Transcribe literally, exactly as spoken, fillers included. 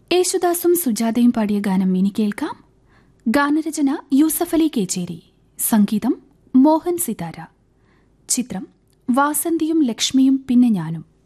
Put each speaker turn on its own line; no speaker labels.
യേശുദാസും സുജാതയും പാടിയ ഗാനം ഇനി കേൾക്കാം. ഗാനരചന യൂസഫ് അലി കേച്ചേരി, സംഗീതം മോഹൻ സിതാര. ചിത്രം വാസന്തിയും ലക്ഷ്മിയും പിന്നെ ഞാനും.